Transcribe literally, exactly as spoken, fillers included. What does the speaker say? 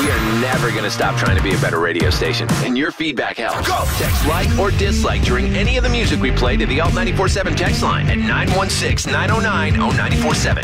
We are never going to stop trying to be a better radio station, and your feedback helps. Go! Text like or dislike during any of the music we play to the Alt nine four seven text line at nine one six, nine oh nine, oh nine four seven.